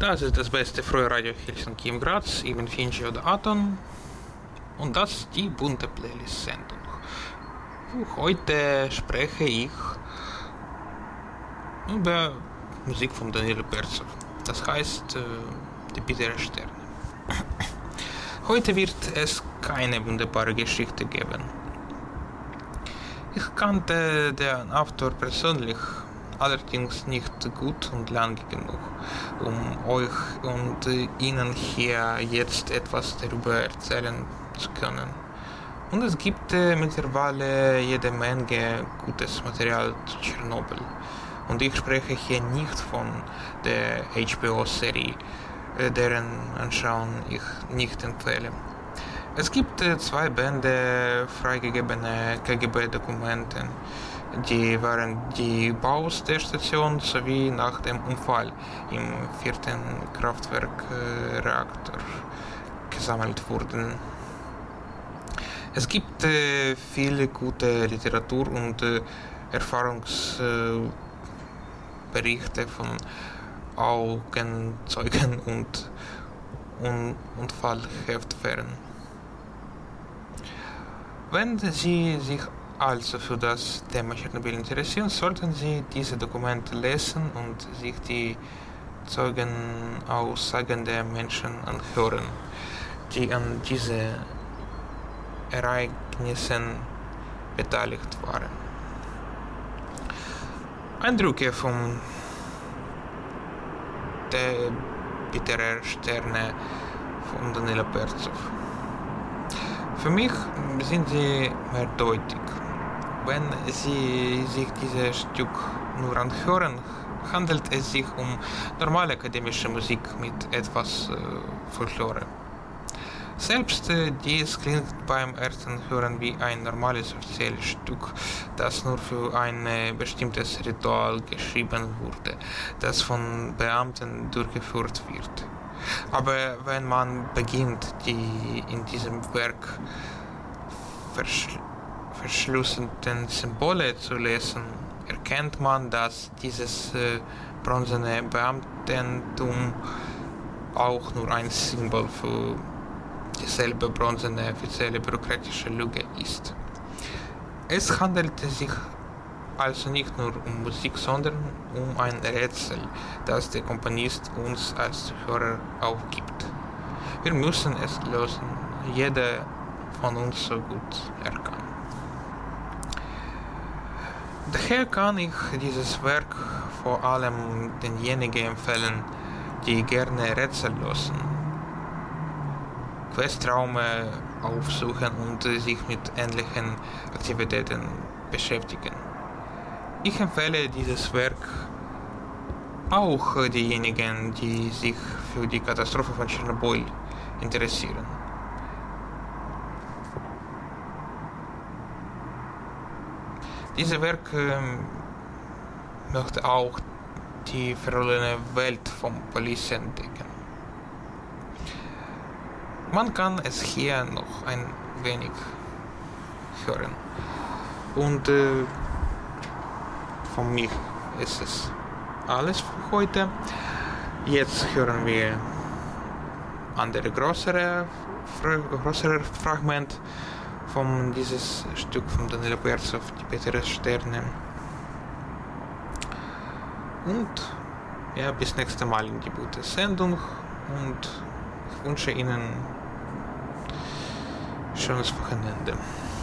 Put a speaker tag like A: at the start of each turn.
A: Das ist das beste freie Radio Helsinki im Graz, eben Finchi oder Aton. Und das ist die bunte Playlist-Sendung. Heute spreche ich über Musik von Danilo Perzow. Das heißt, die bittere Sterne. Heute wird es keine wunderbare Geschichte geben. Ich kannte den Autor persönlich, allerdings nicht gut und lange genug, um euch und Ihnen hier jetzt etwas darüber erzählen zu können. Und es gibt mittlerweile jede Menge gutes Material zu Tschernobyl. Und ich spreche hier nicht von der HBO-Serie, deren Anschauen ich nicht empfehle. Es gibt 2 Bände freigegebene KGB-Dokumente, die während des Baus der Station sowie nach dem Unfall im 4. Kraftwerkreaktor gesammelt wurden. Es gibt viele gute Literatur und Erfahrungsberichte von Augenzeugen und Unfallheftfern. Wenn Sie sich also für das Thema Tschernobyl interessieren, sollten Sie diese Dokumente lesen und sich die Zeugenaussagen der Menschen anhören, die an diesen Ereignissen beteiligt waren. Eindrücke von der bitteren Sterne von Danilo Perzow. Für mich sind sie mehrdeutig. Wenn Sie sich dieses Stück nur anhören, handelt es sich um normale akademische Musik mit etwas Folklore. Selbst dies klingt beim ersten Hören wie ein normales offizielles Stück, das nur für ein bestimmtes Ritual geschrieben wurde, das von Beamten durchgeführt wird. Aber wenn man beginnt, die in diesem Werk verschlüsselten Symbole zu lesen, erkennt man, dass dieses bronzene Beamtentum auch nur ein Symbol für dieselbe bronzene offizielle bürokratische Lüge ist. Es handelte sich also nicht nur um Musik, sondern um ein Rätsel, das der Komponist uns als Zuhörer aufgibt. Wir müssen es lösen, jeder von uns so gut er kann. Daher kann ich dieses Werk vor allem denjenigen empfehlen, die gerne Rätsel lösen, Questraume aufsuchen und sich mit ähnlichen Aktivitäten beschäftigen. Ich empfehle dieses Werk auch diejenigen, die sich für die Katastrophe von Tschernobyl interessieren. Dieses Werk möchte auch die verlorene Welt von Polizei entdecken. Man kann es hier noch ein wenig hören. Und von mir ist es alles für heute. Jetzt hören wir andere größere Fragment von dieses Stück von Danilo Perzow, die bittere Sterne. Und ja, bis nächste Mal in die gute Sendung und ich wünsche Ihnen schönes Wochenende.